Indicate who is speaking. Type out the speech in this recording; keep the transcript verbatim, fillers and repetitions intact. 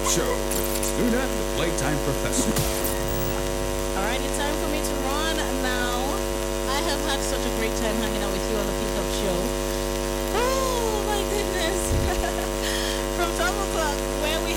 Speaker 1: Up Show with Luna, the Playtime Professor.
Speaker 2: All right, it's time for me to run now. I have had such a great time hanging out with you on the Pick Up Show. Oh, my goodness. From twelve o'clock, where we